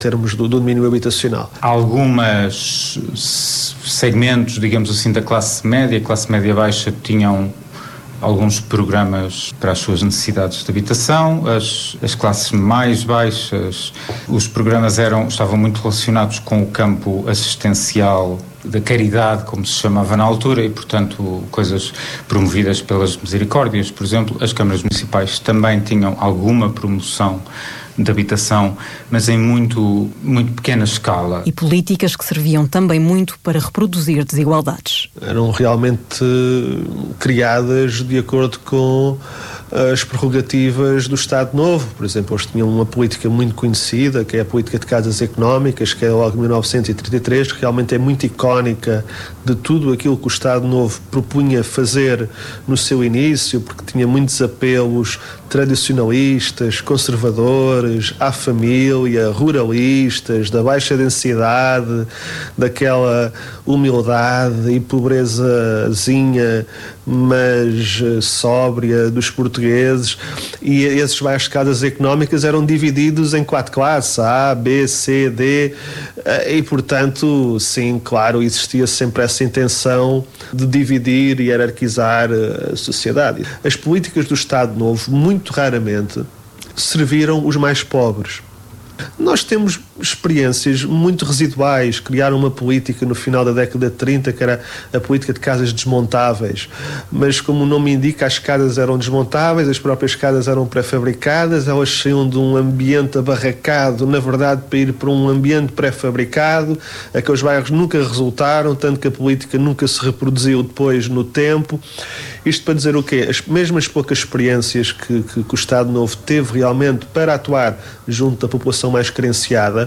termos do domínio habitacional. Alguns segmentos, digamos assim, da classe média baixa tinham alguns programas para as suas necessidades de habitação. As classes mais baixas, os programas estavam muito relacionados com o campo assistencial da caridade, como se chamava na altura, e, portanto, coisas promovidas pelas misericórdias. Por exemplo, as câmaras municipais também tinham alguma promoção de habitação, mas em muito pequena escala. E políticas que serviam também muito para reproduzir desigualdades. Eram realmente criadas de acordo com as prerrogativas do Estado Novo. Por exemplo, eles tinham uma política muito conhecida, que é a política de casas económicas, que é logo de 1933, que realmente é muito icónica de tudo aquilo que o Estado Novo propunha fazer no seu início, porque tinha muitos apelos tradicionalistas, conservadores, à família, ruralistas, da baixa densidade, daquela humildade e pobrezazinha, mas sóbria dos portugueses. E esses bairros de casas económicas eram divididos em 4 classes, A, B, C, D, e portanto, sim, claro, existia sempre essa intenção de dividir e hierarquizar a sociedade. As políticas do Estado Novo, muito raramente, serviram os mais pobres. Nós temos experiências muito residuais. Criaram uma política no final da década de 30 que era a política de casas desmontáveis, mas como o nome indica, as casas eram desmontáveis, as próprias casas eram pré-fabricadas, elas saíam de um ambiente abarracado, na verdade, para ir para um ambiente pré-fabricado. Aqueles bairros nunca resultaram, tanto que a política nunca se reproduziu depois no tempo. Isto para dizer o quê? As mesmas poucas experiências que o Estado Novo teve realmente para atuar junto da população mais carenciada,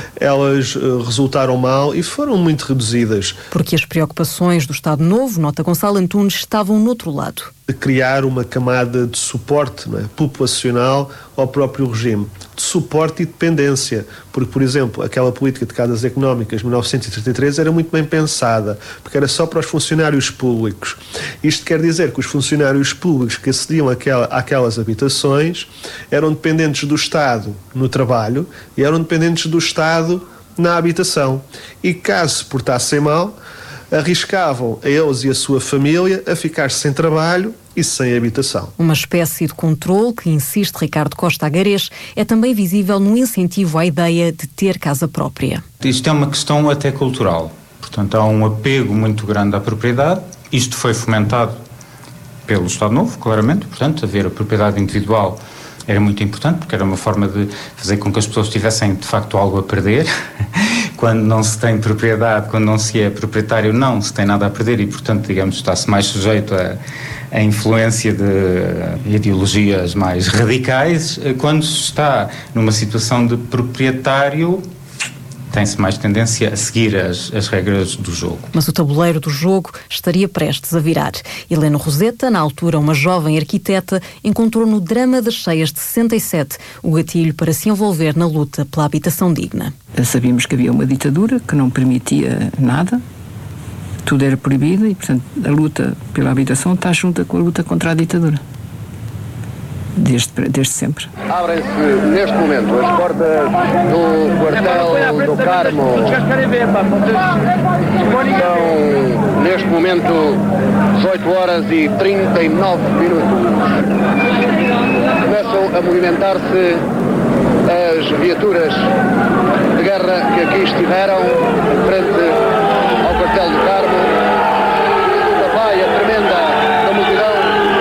elas resultaram mal e foram muito reduzidas. Porque as preocupações do Estado Novo, nota Gonçalo Antunes, estavam no outro lado. De criar uma camada de suporte, não é, populacional ao próprio regime, de suporte e dependência, porque, por exemplo, aquela política de casas económicas de 1933 era muito bem pensada, porque era só para os funcionários públicos. Isto quer dizer que os funcionários públicos que acediam àquelas habitações eram dependentes do Estado no trabalho e eram dependentes do Estado na habitação. E caso se portassem mal, arriscavam a eles e a sua família a ficar sem trabalho e sem habitação. Uma espécie de controle que, insiste Ricardo Costa Agarês, é também visível no incentivo à ideia de ter casa própria. Isto é uma questão até cultural. Portanto, há um apego muito grande à propriedade. Isto foi fomentado pelo Estado Novo, claramente. Portanto, haver a propriedade individual era muito importante, porque era uma forma de fazer com que as pessoas tivessem, de facto, algo a perder. Quando não se tem propriedade, quando não se é proprietário, não se tem nada a perder e, portanto, digamos, está-se mais sujeito à influência de ideologias mais radicais. Quando se está numa situação de proprietário, tem-se mais tendência a seguir as regras do jogo. Mas o tabuleiro do jogo estaria prestes a virar. Helena Roseta, na altura uma jovem arquiteta, encontrou no drama das cheias de 67 o gatilho para se envolver na luta pela habitação digna. Sabíamos que havia uma ditadura que não permitia nada, tudo era proibido e, portanto, a luta pela habitação está junta com a luta contra a ditadura. Desde sempre. Abrem-se neste momento as portas do quartel do Carmo. São neste momento 18h39. Começam a movimentar-se as viaturas de guerra que aqui estiveram frente ao quartel do Carmo. Uma baia tremenda da multidão.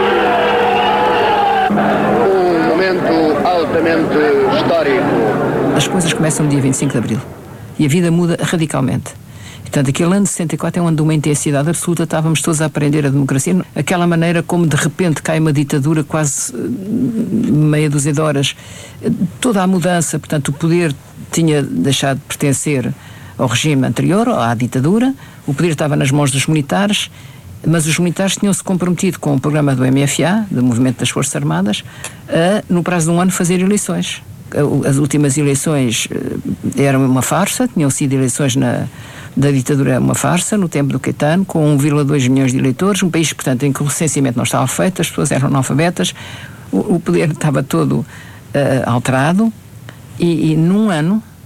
Altamente histórico. As coisas começam no dia 25 de Abril e a vida muda radicalmente. Portanto, aquele ano de 64 é um ano de uma intensidade absoluta, estávamos todos a aprender a democracia, aquela maneira como de repente cai uma ditadura quase meia dúzia de horas. Toda a mudança, portanto, o poder tinha deixado de pertencer ao regime anterior, à ditadura, o poder estava nas mãos dos militares, mas os militares tinham-se comprometido com o programa do MFA, do Movimento das Forças Armadas, a, no prazo de um ano, fazer eleições. As últimas eleições eram uma farsa, tinham sido eleições da ditadura uma farsa, no tempo do Caetano, com 1,2 milhões de eleitores, um país, portanto, em que o recenseamento não estava feito, as pessoas eram analfabetas, o poder estava todo alterado, e num ano